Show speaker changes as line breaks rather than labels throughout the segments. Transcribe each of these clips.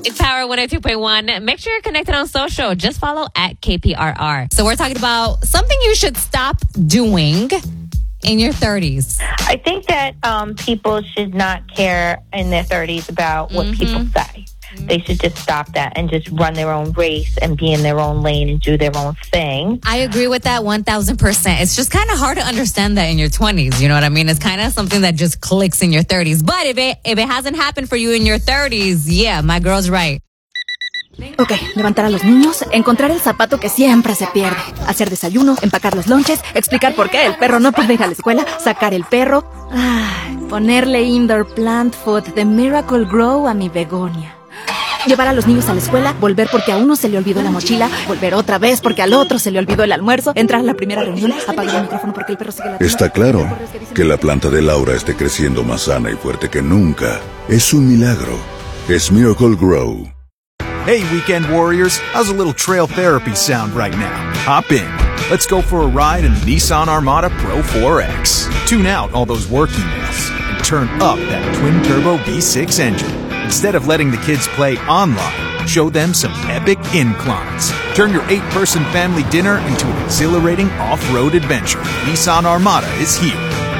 It's Power 102.1. Make sure you're connected on social. Just follow at KPRR. So we're talking about something you should stop doing in your 30s.
I think that people should not care in their 30s about what people say. They should just stop that and just run their own race and be in their own lane and do their own thing.
I agree with that 1,000%. It's just kind of hard to understand that in your 20s. You know what I mean? It's kind of something that just clicks in your 30s. But if it hasn't happened for you in your 30s, yeah, my girl's right.
Ok, levantar a los niños, encontrar el zapato que siempre se pierde, hacer desayuno, empacar los lonches, explicar por qué el perro no puede ir a la escuela, sacar el perro, ponerle indoor plant food de Miracle Grow a mi begonia. Llevar a los niños a la escuela, volver porque a uno se le olvidó la mochila, volver otra vez porque al otro se le olvidó el almuerzo, entrar a la primera reunión, apagar el micrófono porque el perro sigue la...
Está claro que la planta de Laura esté creciendo más sana y fuerte que nunca. Es un milagro. Es Miracle Grow.
Hey, weekend warriors, how's a little trail therapy sound right now? Hop in. Let's go for a ride in the Nissan Armada Pro 4X. Tune out all those work emails and turn up that twin-turbo V6 engine. Instead of letting the kids play online, show them some epic inclines. Turn your 8-person family dinner into an exhilarating off-road adventure. Nissan Armada is here.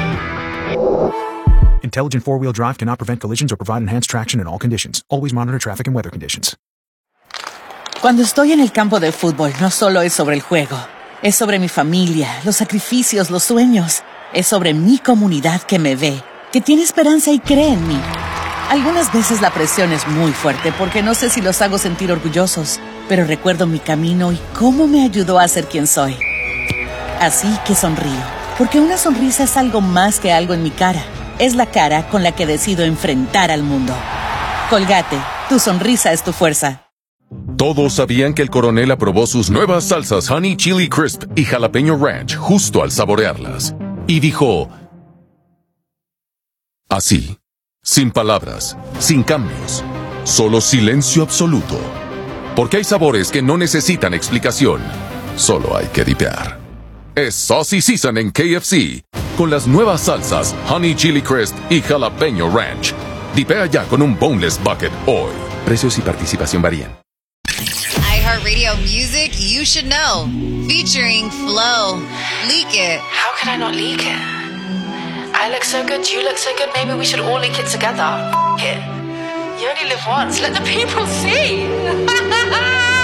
Intelligent four-wheel drive cannot prevent collisions or provide enhanced traction in all conditions. Always monitor traffic and weather conditions.
Cuando estoy en el campo de fútbol, no solo es sobre el juego. Es sobre mi familia, los sacrificios, los sueños. Es sobre mi comunidad que me ve, que tiene esperanza y cree en mí. Algunas veces la presión es muy fuerte porque no sé si los hago sentir orgullosos, pero recuerdo mi camino y cómo me ayudó a ser quien soy. Así que sonrío, porque una sonrisa es algo más que algo en mi cara. Es la cara con la que decido enfrentar al mundo. Colgate, tu sonrisa es tu fuerza.
Todos sabían que el coronel aprobó sus nuevas salsas Honey Chili Crisp y Jalapeño Ranch justo al saborearlas. Y dijo... así, sin palabras, sin cambios, solo silencio absoluto. Porque hay sabores que no necesitan explicación, solo hay que dipear. Es Saucy Season en KFC, con las nuevas salsas Honey Chili Crisp y Jalapeño Ranch. Dipea ya con un boneless bucket hoy. Precios y participación varían.
iHeartRadio music you should know. Featuring Flo. Leak It.
How can I not leak it? I look so good, you look so good, maybe we should all leak it together. F*** it. You only live once, let the people see.